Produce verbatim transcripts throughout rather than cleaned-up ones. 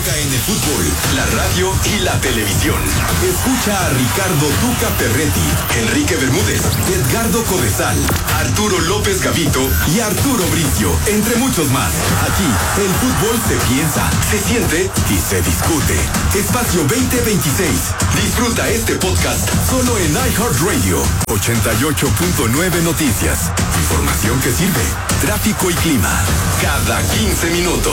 toca en el fútbol, la radio y la televisión. Escucha a Ricardo Tuca Ferretti, Enrique Bermúdez, Edgardo Codesal, Arturo López Gavito y Arturo Bricio, entre muchos más. Aquí, el fútbol se piensa, se siente y se discute. Espacio veinte veintiséis. Disfruta este podcast solo en iHeartRadio. ochenta y ocho punto nueve Noticias. Información que sirve. Tráfico y clima. Cada quince minutos.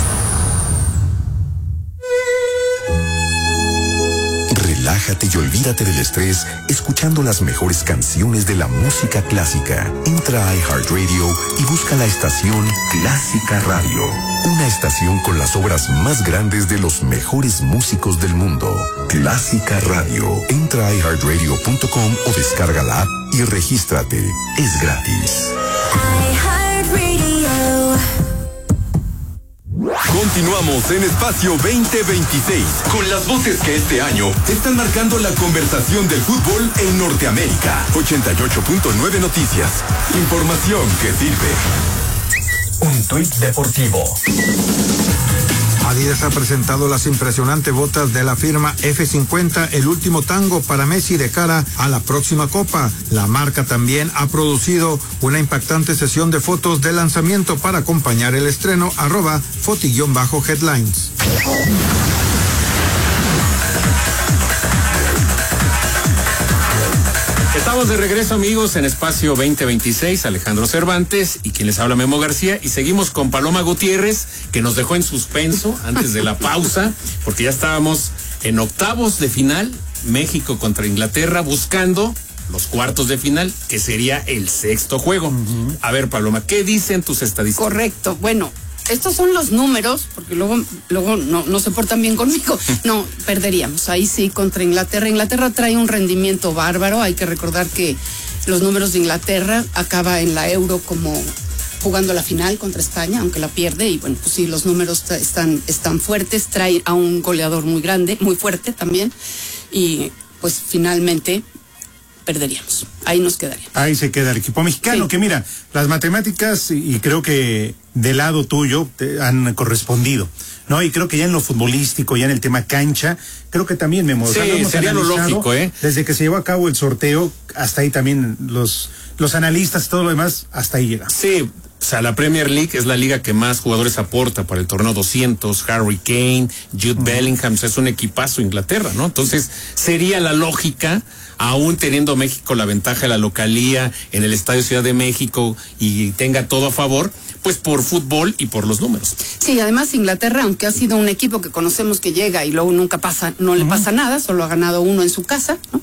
Relájate y olvídate del estrés escuchando las mejores canciones de la música clásica. Entra a iHeartRadio y busca la estación Clásica Radio. Una estación con las obras más grandes de los mejores músicos del mundo. Clásica Radio. Entra a i heart radio punto com o descarga la app y regístrate. Es gratis. iHeartRadio. Continuamos en Espacio veinte veintiséis con las voces que este año están marcando la conversación del fútbol en Norteamérica. ochenta y ocho punto nueve Noticias. Información que sirve. Un tuit deportivo. Adidas ha presentado las impresionantes botas de la firma F cincuenta, el último tango para Messi de cara a la próxima Copa. La marca también ha producido una impactante sesión de fotos de lanzamiento para acompañar el estreno, arroba foti-headlines. Estamos de regreso, amigos, en Espacio veinte veintiséis, Alejandro Cervantes y quien les habla, Memo García, y seguimos con Paloma Gutiérrez, que nos dejó en suspenso antes de la pausa, porque ya estábamos en octavos de final, México contra Inglaterra, buscando los cuartos de final, que sería el sexto juego. Uh-huh. A ver, Paloma, ¿qué dicen tus estadísticas? Correcto, bueno, estos son los números, porque luego, luego no, no se portan bien conmigo. No, perderíamos. Ahí sí, contra Inglaterra. Inglaterra trae un rendimiento bárbaro. Hay que recordar que los números de Inglaterra acaba en la Euro como jugando la final contra España, aunque la pierde. Y bueno, pues sí, los números están, están fuertes. Trae a un goleador muy grande, muy fuerte también. Y pues finalmente perderíamos. Ahí nos quedaría. Ahí se queda el equipo mexicano, sí. Que mira, las matemáticas, y creo que del lado tuyo te han correspondido, ¿no? Y creo que ya en lo futbolístico, ya en el tema cancha, creo que también me Sí, sería lo lógico, ¿eh? Desde que se llevó a cabo el sorteo, hasta ahí también los, los analistas y todo lo demás, hasta ahí llega. Sí, o sea, la Premier League es la liga que más jugadores aporta para el torneo doscientos, Harry Kane, Jude uh-huh. Bellingham, o sea, es un equipazo Inglaterra, ¿no? Entonces, sería la lógica, aún teniendo México la ventaja de la localía en el Estadio Ciudad de México y tenga todo a favor, pues por fútbol y por los números. Sí, además Inglaterra, aunque ha sido un equipo que conocemos que llega y luego nunca pasa, no le uh-huh. pasa nada, solo ha ganado uno en su casa, ¿no?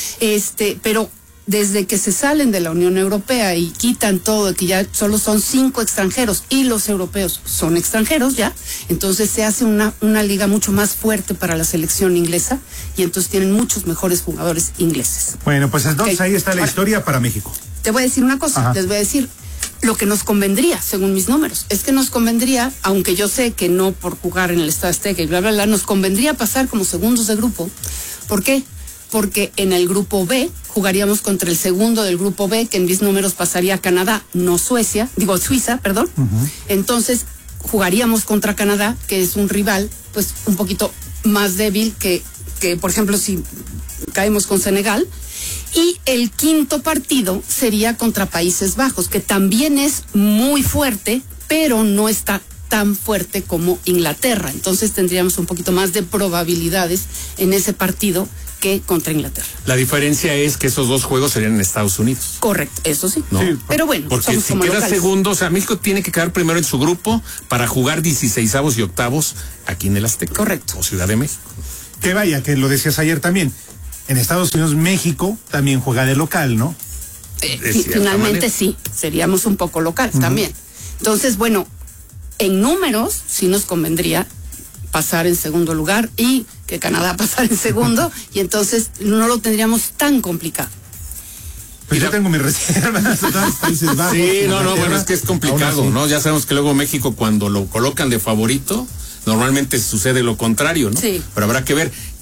Este, pero desde que se salen de la Unión Europea y quitan todo, que ya solo son cinco extranjeros y los europeos son extranjeros ya, entonces se hace una, una liga mucho más fuerte para la selección inglesa y entonces tienen muchos mejores jugadores ingleses. Bueno, pues entonces okay. Ahí está la Ahora, historia para México. Te voy a decir una cosa, Ajá. les voy a decir lo que nos convendría, según mis números, es que nos convendría, aunque yo sé que no por jugar en el Estadio Azteca y bla, bla, bla, nos convendría pasar como segundos de grupo. ¿Por qué? Porque en el grupo B jugaríamos contra el segundo del grupo B, que en mis números pasaría Canadá, no Suecia, digo Suiza, perdón. Uh-huh. Entonces jugaríamos contra Canadá, que es un rival pues un poquito más débil que, que por ejemplo, si caemos con Senegal. Y el quinto partido sería contra Países Bajos, que también es muy fuerte, pero no está tan fuerte como Inglaterra. Entonces tendríamos un poquito más de probabilidades en ese partido que contra Inglaterra. La diferencia es que esos dos juegos serían en Estados Unidos. Correcto, eso sí. ¿No? Sí, pero bueno, porque somos si como queda locales. segundo, o sea, México tiene que quedar primero en su grupo para jugar dieciseisavos y octavos aquí en el Azteca. Correcto. O Ciudad de México. Que vaya, que lo decías ayer también. En Estados Unidos, México también juega de local, ¿no? Eh, finalmente sí, seríamos un poco locales uh-huh. también. Entonces, bueno, en números sí nos convendría pasar en segundo lugar y que Canadá pasara en segundo y entonces no lo tendríamos tan complicado. Pues yo tengo mis reservas. Sí, no, no, bueno, es que es complicado, ¿no? Ya sabemos que luego México cuando lo colocan de favorito, normalmente sucede lo contrario, ¿no? Sí. Pero habrá que ver.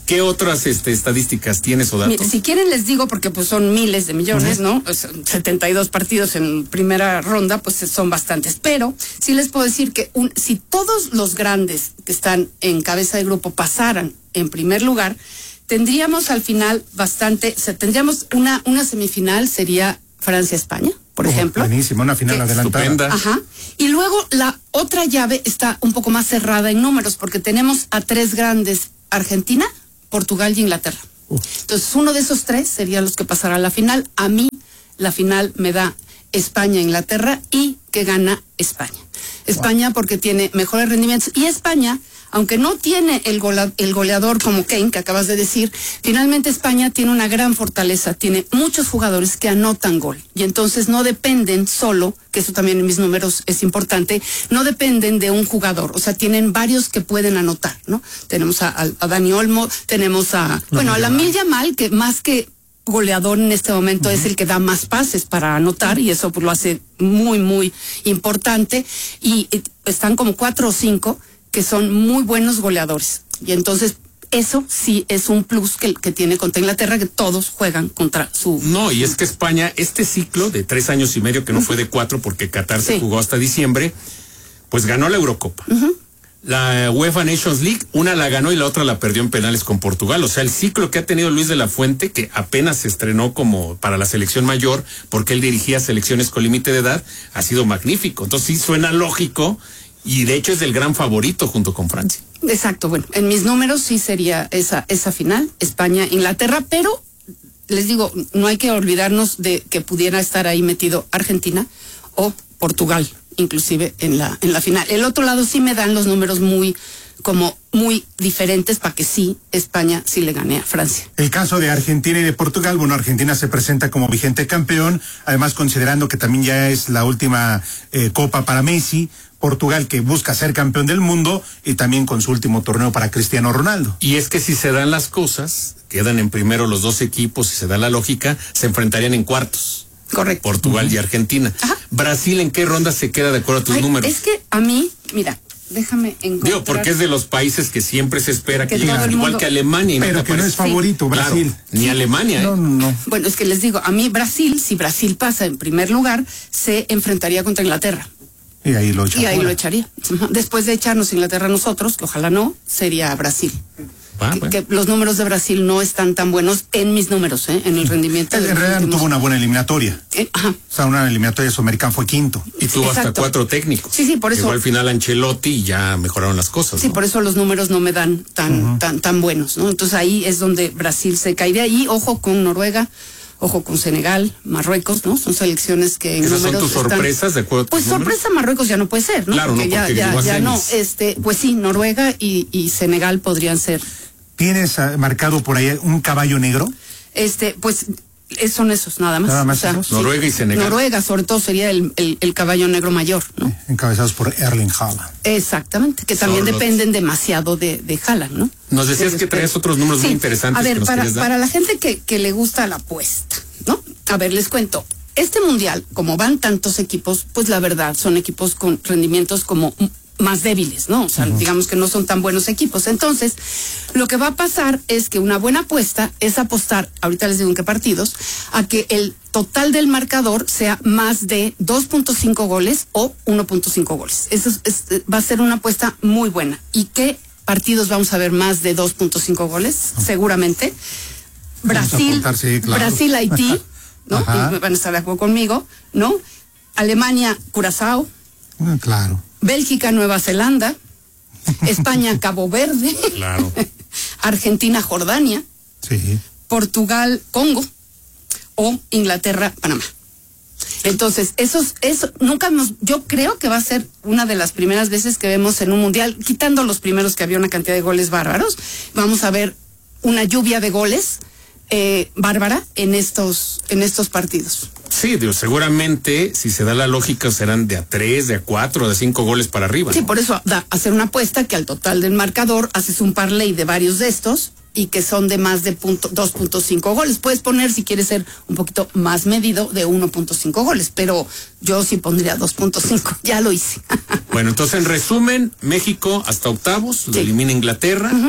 ¿Qué otras este, estadísticas tienes o datos? Mira, si quieren les digo, porque pues son miles de millones, uh-huh. ¿no? Pues, setenta y dos partidos en primera ronda, pues son bastantes. Pero sí les puedo decir que un, si todos los grandes que están en cabeza de grupo pasaran en primer lugar, tendríamos al final bastante, o sea, tendríamos una, una semifinal, sería Francia-España, por oh, ejemplo. Buenísimo, una final adelantada. Estupenda. Ajá. Y luego la otra llave está un poco más cerrada en números, porque tenemos a tres grandes, Argentina, Portugal y Inglaterra. Uh. Entonces, uno de esos tres sería los que pasará a la final. A mí, la final me da España-Inglaterra y que gana España. España wow. porque tiene mejores rendimientos. Y España, aunque no tiene el, gola, el goleador como Kane, que acabas de decir, finalmente España tiene una gran fortaleza. Tiene muchos jugadores que anotan gol. Y entonces no dependen solo, que eso también en mis números es importante, no dependen de un jugador. O sea, tienen varios que pueden anotar, ¿no? Tenemos a, a, a Dani Olmo, tenemos a, no, bueno, a Lamine Yamal, que más que goleador en este momento uh-huh. es el que da más pases para anotar y eso pues lo hace muy muy importante y, y están como cuatro o cinco que son muy buenos goleadores y entonces eso sí es un plus que, que tiene contra Inglaterra, que todos juegan contra su... No, y es que España, este ciclo de tres años y medio, que no uh-huh. fue de cuatro porque Qatar sí. se jugó hasta diciembre, pues ganó la Eurocopa. Uh-huh. La UEFA Nations League, una la ganó y la otra la perdió en penales con Portugal. O sea, el ciclo que ha tenido Luis de la Fuente, que apenas se estrenó como para la selección mayor, porque él dirigía selecciones con límite de edad, ha sido magnífico. Entonces sí suena lógico y de hecho es el gran favorito junto con Francia. Exacto, bueno, en mis números sí sería esa, esa final, España-Inglaterra, pero les digo, no hay que olvidarnos de que pudiera estar ahí metido Argentina o Portugal, inclusive en la en la final. El otro lado sí me dan los números muy como muy diferentes para que sí España sí le gane a Francia. El caso de Argentina y de Portugal, bueno, Argentina se presenta como vigente campeón, además considerando que también ya es la última eh, copa para Messi. Portugal que busca ser campeón del mundo y también con su último torneo para Cristiano Ronaldo. Y es que si se dan las cosas, quedan en primero los dos equipos y se da la lógica, se enfrentarían en cuartos. Correcto. Portugal uh-huh. y Argentina. Ajá. Brasil, ¿en qué ronda se queda de acuerdo a tus Ay, números? Es que a mí, mira, déjame encontrar. Digo, porque es de los países que siempre se espera que, que lleguen, igual mundo... que Alemania. Y pero no que no es favorito, sí. Brasil. Claro, ni Alemania, ¿eh? No, no, no. Bueno, es que les digo, a mí Brasil, si Brasil pasa en primer lugar, se enfrentaría contra Inglaterra. Y ahí lo echa Y ahí fuera. lo echaría. Después de echarnos Inglaterra a nosotros, que ojalá no, sería Brasil. Ah, que, bueno. que los números de Brasil no están tan buenos en mis números, ¿eh? En el rendimiento. En realidad no tuvo una buena eliminatoria. Eh, ajá. O sea, una eliminatoria sudamericana fue quinto. Y tuvo Exacto. hasta cuatro técnicos. Sí, sí, por eso. Llegó al final Ancelotti y ya mejoraron las cosas. Sí, ¿no? por eso los números no me dan tan, uh-huh. tan, tan buenos, ¿no? Entonces ahí es donde Brasil se caería. Y ojo con Noruega, ojo con Senegal, Marruecos, ¿no? Son selecciones que en ¿Esas números son tus están... sorpresas de acuerdo a tus Pues números? Sorpresa Marruecos ya no puede ser, ¿no? Claro, porque no, porque ya, ya, ya no, este, pues sí, Noruega y, y Senegal podrían ser. ¿Tienes uh, marcado por ahí un caballo negro? Este, pues es, son esos nada más. Nada más o sea, esos. Noruega y Senegal. Noruega sobre todo sería el, el, el caballo negro mayor, ¿no? Eh, encabezados por Erling Haaland. Exactamente, que también Solo dependen demasiado de, de Haaland, ¿no? Nos decías Entonces, que traías otros números sí. muy interesantes. A ver, que nos para, dar. para la gente que, que le gusta la apuesta, ¿no? A ver, les cuento. Este mundial, como van tantos equipos, pues la verdad son equipos con rendimientos como más débiles, ¿no? O sea, uh-huh. digamos que no son tan buenos equipos. Entonces, lo que va a pasar es que una buena apuesta es apostar, ahorita les digo en qué partidos, a que el total del marcador sea más de dos punto cinco goles o uno punto cinco goles. Eso es, es, va a ser una apuesta muy buena. ¿Y qué partidos vamos a ver más de dos punto cinco goles? Uh-huh. Seguramente. Brasil, apuntar, sí, claro. Brasil, Haití, ¿no? Y van a estar de acuerdo conmigo, ¿no? Alemania, Curazao. Uh, claro. Bélgica, Nueva Zelanda, España, Cabo Verde, claro. Argentina, Jordania, sí. Portugal, Congo o Inglaterra, Panamá. Entonces, esos, eso, nunca nos, yo creo que va a ser una de las primeras veces que vemos en un mundial, quitando los primeros que había una cantidad de goles bárbaros, vamos a ver una lluvia de goles eh, bárbara en estos, en estos partidos. Sí, digo, seguramente si se da la lógica serán de a tres, de a cuatro, de a cinco goles para arriba. Sí, ¿no? por eso da, hacer una apuesta que al total del marcador haces un parlay de varios de estos y que son de más de punto, dos punto cinco goles. Puedes poner, si quieres ser un poquito más medido, de uno punto cinco goles, pero yo sí pondría dos punto cinco, ya lo hice. Bueno, entonces en resumen, México hasta octavos, lo sí. elimina Inglaterra. Uh-huh.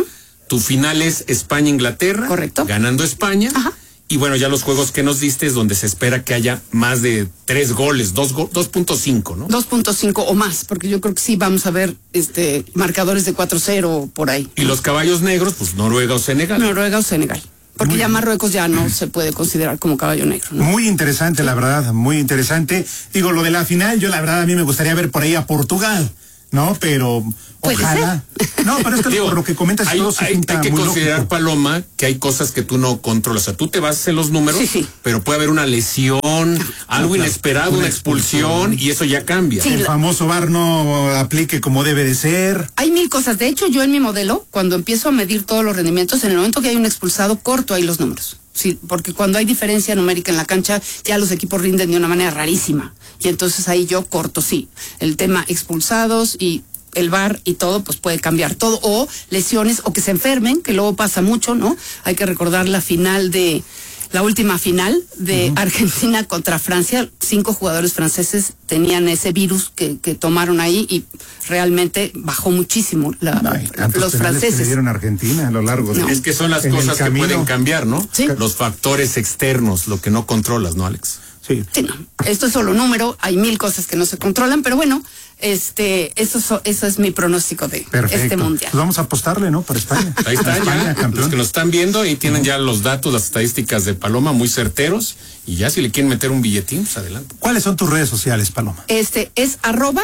tu final es España-Inglaterra. Correcto. Ganando España. Ajá. Y bueno, ya los juegos que nos diste es donde se espera que haya más de tres goles, dos punto cinco, ¿no? dos punto cinco o más, porque yo creo que sí vamos a ver este marcadores de cuatro cero por ahí. Y los caballos negros, pues Noruega o Senegal. Noruega o Senegal. Porque muy ya Marruecos ya no se puede considerar como caballo negro, ¿no? Muy interesante, sí. La verdad, muy interesante. Digo, lo de la final, yo la verdad a mí me gustaría ver por ahí a Portugal, ¿no? Pero ojalá. No, pero es que Digo, por lo que comentas hay, todo se hay, hay que muy considerar, lógico. Paloma, que hay cosas que tú no controlas. O sea, tú te vas en los números, sí, sí. pero puede haber una lesión, algo la, inesperado, una, una expulsión, expulsión, y eso ya cambia. Sí, el la... famoso V A R no aplique como debe de ser. Hay mil cosas. De hecho, yo en mi modelo, cuando empiezo a medir todos los rendimientos, en el momento que hay un expulsado, corto ahí los números. Sí, porque cuando hay diferencia numérica en la cancha, ya los equipos rinden de una manera rarísima. Y entonces ahí yo corto, sí. El tema expulsados y el V A R y todo, pues puede cambiar todo. O lesiones, o que se enfermen, que luego pasa mucho, ¿no? Hay que recordar la final de, la última final de uh-huh. Argentina contra Francia. Cinco jugadores franceses tenían ese virus que, que tomaron ahí y realmente bajó muchísimo la, Ay, los franceses. Que le dieron a Argentina a lo largo de no. Es que son las cosas que pueden cambiar, ¿no? ¿Sí? Los factores externos, lo que no controlas, ¿no, Alex? Sí. Sí, no. Esto es solo número, hay mil cosas que no se controlan, pero bueno, este, eso, so, eso es mi pronóstico de Perfecto. Este mundial. Pues vamos a apostarle, ¿no? Para España. Ahí está, España, ya. Campeón. Los que nos están viendo, ahí tienen uh-huh. ya los datos, las estadísticas de Paloma muy certeros, y ya si le quieren meter un billetín, pues adelante. ¿Cuáles son tus redes sociales, Paloma? Este, es arroba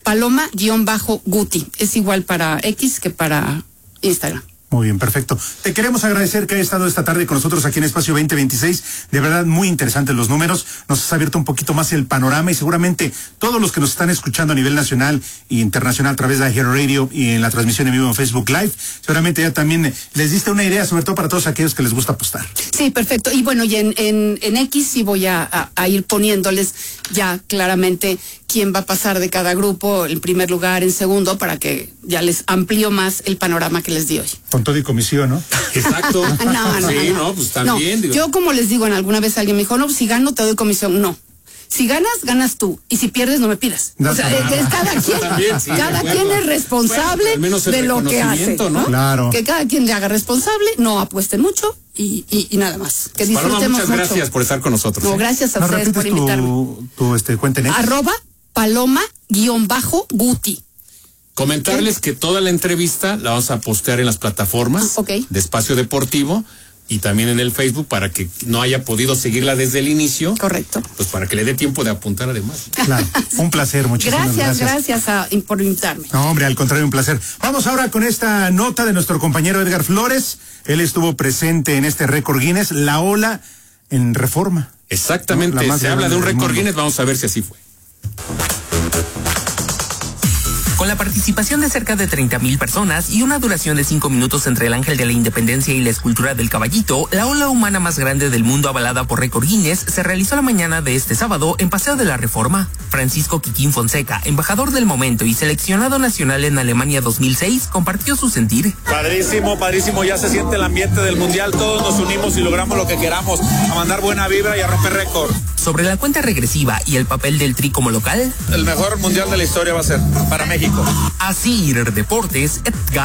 paloma-guti. Es igual para X que para Instagram. Muy bien, perfecto. Te queremos agradecer que hayas estado esta tarde con nosotros aquí en Espacio veinte veintiséis. De verdad, muy interesantes los números. Nos has abierto un poquito más el panorama y seguramente todos los que nos están escuchando a nivel nacional e internacional a través de Hero Radio y en la transmisión en vivo en Facebook Live, seguramente ya también les diste una idea, sobre todo para todos aquellos que les gusta apostar. Sí, perfecto. Y bueno, y en, en, en X sí voy a, a, a ir poniéndoles ya claramente quién va a pasar de cada grupo, en primer lugar, en segundo, para que ya les amplío más el panorama que les di hoy. Con todo y comisión, ¿no? Exacto. no, no, sí, no, no, pues también. No, digo. Yo, como les digo, en alguna vez alguien me dijo, no, si gano te doy comisión. No. Si ganas, ganas tú. Y si pierdes, no me pidas. No, o sea, no, no. es cada quien, también, sí, cada bueno, quien es responsable bueno, de lo que hace. ¿no? Claro. Que cada quien le haga responsable, no apuesten mucho y, y, y nada más. Que disfrutemos Paloma, muchas mucho. gracias por estar con nosotros. No, ¿eh? gracias a ¿No ustedes por invitarme. Tu, tu este, cuenta en X? Arroba paloma-guti. Comentarles que toda la entrevista la vamos a postear en las plataformas ah, okay. de Espacio Deportivo y también en el Facebook para que no haya podido seguirla desde el inicio. Correcto. Pues para que le dé tiempo de apuntar además. Claro, un placer, muchísimas gracias. Gracias, gracias a, por invitarme. No, hombre, al contrario, un placer. Vamos ahora con esta nota de nuestro compañero Edgar Flores. Él estuvo presente en este récord Guinness, la ola en Reforma. Exactamente, no, se habla de un récord Guinness, vamos a ver si así fue. Con la participación de cerca de treinta mil personas y una duración de cinco minutos entre el Ángel de la Independencia y la escultura del caballito, la ola humana más grande del mundo avalada por récord Guinness se realizó la mañana de este sábado en Paseo de la Reforma. Francisco Quiquín Fonseca, embajador del momento y seleccionado nacional en Alemania dos mil seis, compartió su sentir. Padrísimo, padrísimo, ya se siente el ambiente del mundial, todos nos unimos y logramos lo que queramos, a mandar buena vibra y a romper récord. Sobre la cuenta regresiva y el papel del Tri como local, el mejor mundial de la historia va a ser para México. Así, Deportes, Edgar.